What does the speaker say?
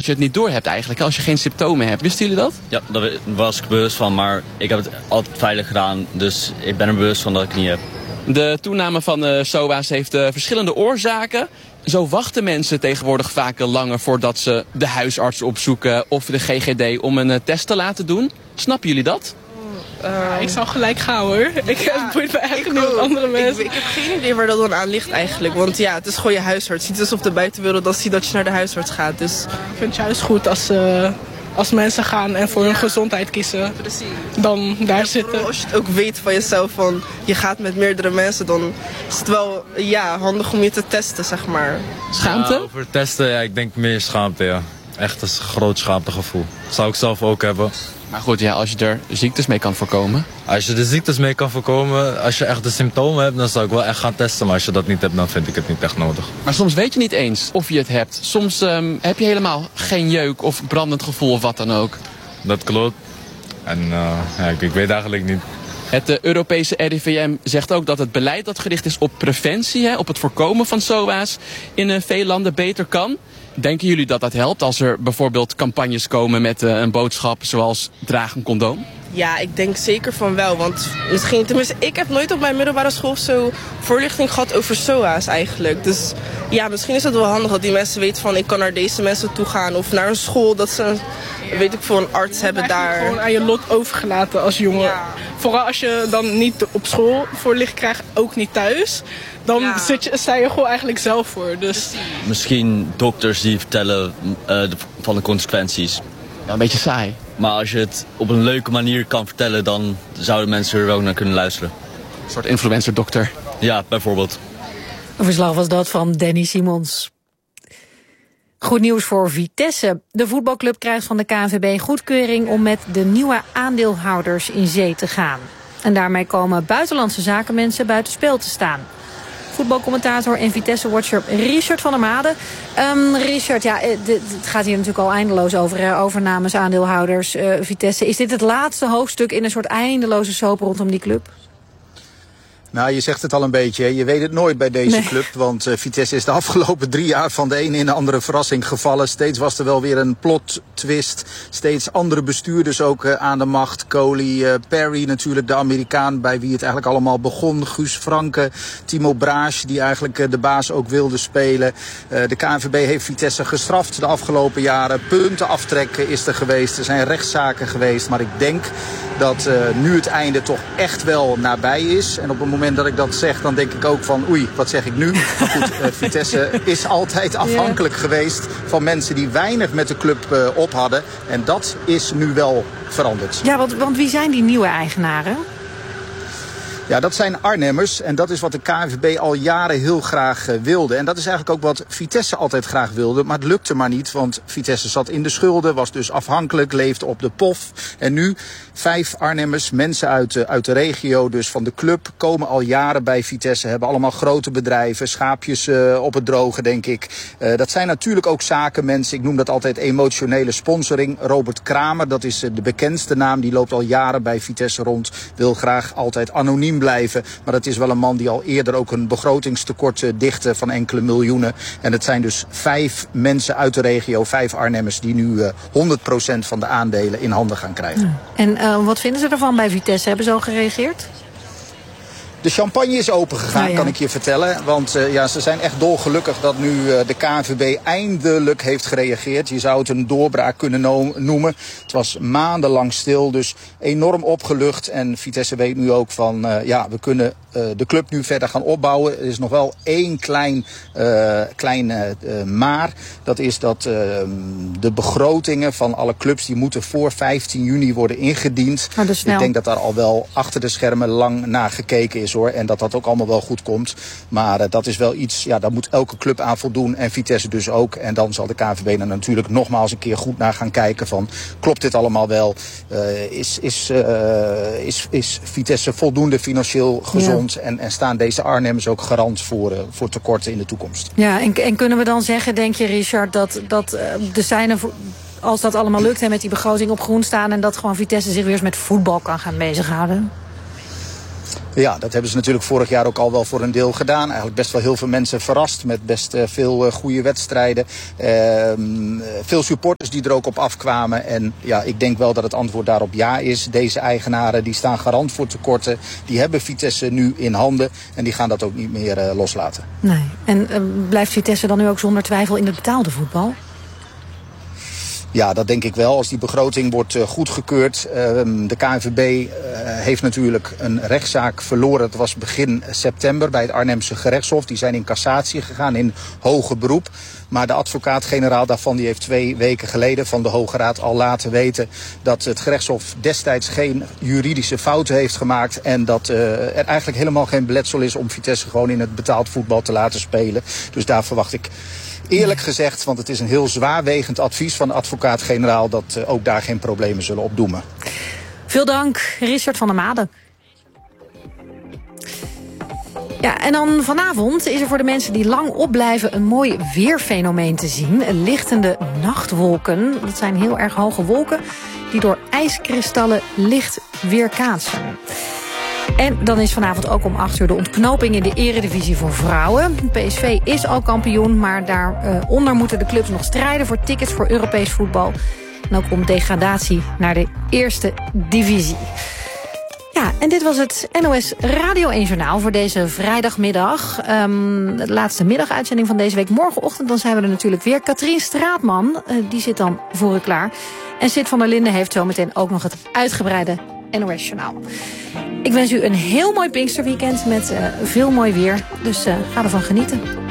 je het niet doorhebt eigenlijk, als je geen symptomen hebt. Wisten jullie dat? Ja, daar was ik bewust van, maar ik heb het altijd veilig gedaan. Dus ik ben er bewust van dat ik het niet heb. De toename van SOA's heeft verschillende oorzaken. Zo wachten mensen tegenwoordig vaak langer voordat ze de huisarts opzoeken of de GGD om een test te laten doen. Snappen jullie dat? Ik zou gelijk gaan hoor. Ik boeit me eigenlijk niet met andere mensen. Ik heb geen idee waar dat dan aan ligt eigenlijk. Want ja, het is gewoon je huisarts. Niet alsof de buitenwereld dan ziet dat je naar de huisarts gaat. Dus Ik vind het juist goed als mensen gaan en voor hun gezondheid kiezen. precies. Dan daar zitten. Als je het ook weet van jezelf, van je gaat met meerdere mensen, dan is het wel handig om je te testen, zeg maar. Schaamte? Ja, over testen, ja, ik denk meer schaamte, ja. Echt een groot schaamtegevoel. Dat zou ik zelf ook hebben. Maar goed, ja, als je er ziektes mee kan voorkomen. Als je de ziektes mee kan voorkomen, als je echt de symptomen hebt, dan zou ik wel echt gaan testen. Maar als je dat niet hebt, dan vind ik het niet echt nodig. Maar soms weet je niet eens of je het hebt. Soms heb je helemaal geen jeuk of brandend gevoel of wat dan ook. Dat klopt. En ik weet eigenlijk niet. Het Europese RIVM zegt ook dat het beleid dat gericht is op preventie, op het voorkomen van SOA's, in veel landen beter kan. Denken jullie dat dat helpt als er bijvoorbeeld campagnes komen met een boodschap zoals draag een condoom? Ja, ik denk zeker van wel. Want misschien, tenminste, ik heb nooit op mijn middelbare school zo voorlichting gehad over SOA's eigenlijk. Dus ja, misschien is het wel handig dat die mensen weten van ik kan naar deze mensen toe gaan. Of naar een school dat ze, weet ik veel, een arts hebben daar. Gewoon aan je lot overgelaten als jongen. Ja. Vooral als je dan niet op school voorlichting krijgt, ook niet thuis. Dan sta je gewoon eigenlijk zelf voor. Dus. Misschien dokters die vertellen van de consequenties. Ja, een beetje saai. Maar als je het op een leuke manier kan vertellen, dan zouden mensen er wel naar kunnen luisteren. Een soort influencer-dokter. Ja, bijvoorbeeld. Een verslag was dat van Danny Simons. Goed nieuws voor Vitesse. De voetbalclub krijgt van de KNVB goedkeuring om met de nieuwe aandeelhouders in zee te gaan. En daarmee komen buitenlandse zakenmensen buitenspel te staan. Voetbalcommentator en Vitesse-watcher Richard van der Made. Richard, ja, het gaat hier natuurlijk al eindeloos over overnames, aandeelhouders, Vitesse. Is dit het laatste hoofdstuk in een soort eindeloze soap rondom die club? Nou, je zegt het al een beetje. Je weet het nooit bij deze club. Want Vitesse is de afgelopen 3 jaar van de ene in de andere verrassing gevallen. Steeds was er wel weer een plot twist. Steeds andere bestuurders ook aan de macht. Coley, Perry natuurlijk, de Amerikaan bij wie het eigenlijk allemaal begon. Guus Franke, Timo Braas, die eigenlijk de baas ook wilde spelen. De KNVB heeft Vitesse gestraft de afgelopen jaren. Punten aftrekken is er geweest. Er zijn rechtszaken geweest. Maar ik denk dat nu het einde toch echt wel nabij is. En op het moment dat ik dat zeg, dan denk ik ook van oei, wat zeg ik nu? Maar goed, Vitesse is altijd afhankelijk geweest van mensen die weinig met de club op hadden. En dat is nu wel veranderd. Ja, want wie zijn die nieuwe eigenaren? Ja, dat zijn Arnhemmers en dat is wat de KNVB al jaren heel graag wilde. En dat is eigenlijk ook wat Vitesse altijd graag wilde, maar het lukte maar niet. Want Vitesse zat in de schulden, was dus afhankelijk, leefde op de pof. En nu 5 Arnhemmers, mensen uit de regio, dus van de club, komen al jaren bij Vitesse. Hebben allemaal grote bedrijven, schaapjes op het droge, denk ik. Dat zijn natuurlijk ook zakenmensen. Ik noem dat altijd emotionele sponsoring. Robert Kramer, dat is de bekendste naam. Die loopt al jaren bij Vitesse rond. Wil graag altijd anoniem blijven. Maar dat is wel een man die al eerder ook een begrotingstekort dichtte van enkele miljoenen. En het zijn dus 5 mensen uit de regio, 5 Arnhemmers, die nu 100% van de aandelen in handen gaan krijgen. En wat vinden ze ervan bij Vitesse? Hebben ze al gereageerd? De champagne is open gegaan, kan ik je vertellen. Want ze zijn echt dolgelukkig dat nu de KNVB eindelijk heeft gereageerd. Je zou het een doorbraak kunnen noemen. Het was maandenlang stil, dus enorm opgelucht. En Vitesse weet nu ook van, we kunnen de club nu verder gaan opbouwen. Er is nog wel één klein maar. Dat is dat de begrotingen van alle clubs, die moeten voor 15 juni worden ingediend. Ik denk dat daar al wel achter de schermen lang naar gekeken is, hoor. En dat ook allemaal wel goed komt. Maar dat is wel iets, daar moet elke club aan voldoen. En Vitesse dus ook. En dan zal de KNVB er natuurlijk nogmaals een keer goed naar gaan kijken van, klopt dit allemaal wel? Is Vitesse voldoende financieel gezond? Ja. En staan deze Arnhemmers ook garant voor tekorten in de toekomst? Ja, en kunnen we dan zeggen, denk je, Richard, dat de seinen, als dat allemaal lukt en met die begroting op groen staan, en dat gewoon Vitesse zich weer eens met voetbal kan gaan bezighouden? Ja, dat hebben ze natuurlijk vorig jaar ook al wel voor een deel gedaan. Eigenlijk best wel heel veel mensen verrast met best veel goede wedstrijden. Veel supporters die er ook op afkwamen. En ja, ik denk wel dat het antwoord daarop ja is. Deze eigenaren die staan garant voor tekorten. Die hebben Vitesse nu in handen. En die gaan dat ook niet meer loslaten. Nee. En blijft Vitesse dan nu ook zonder twijfel in het betaalde voetbal? Ja, dat denk ik wel. Als die begroting wordt goedgekeurd. De KNVB heeft natuurlijk een rechtszaak verloren. Dat was begin september bij het Arnhemse gerechtshof. Die zijn in cassatie gegaan, in hoger beroep. Maar de advocaat-generaal daarvan die heeft 2 weken geleden van de Hoge Raad al laten weten dat het gerechtshof destijds geen juridische fouten heeft gemaakt. En dat er eigenlijk helemaal geen beletsel is om Vitesse gewoon in het betaald voetbal te laten spelen. Dus daar verwacht ik eerlijk gezegd, want het is een heel zwaarwegend advies van de advocaat-generaal, dat ook daar geen problemen zullen opdoemen. Veel dank, Richard van der Made. Ja, en dan vanavond is er voor de mensen die lang opblijven een mooi weerfenomeen te zien. Lichtende nachtwolken. Dat zijn heel erg hoge wolken die door ijskristallen licht weerkaatsen. En dan is vanavond ook om 8 uur de ontknoping in de eredivisie voor vrouwen. PSV is al kampioen, maar daaronder moeten de clubs nog strijden voor tickets voor Europees voetbal. En ook om degradatie naar de eerste divisie. Ja, en dit was het NOS Radio 1 Journaal voor deze vrijdagmiddag. De laatste middaguitzending van deze week. Morgenochtend dan zijn we er natuurlijk weer. Katrien Straatman, die zit dan voor u klaar. En Sid van der Linden heeft zometeen ook nog het uitgebreide NOS Journaal. Ik wens u een heel mooi Pinksterweekend met veel mooi weer. Dus ga ervan genieten.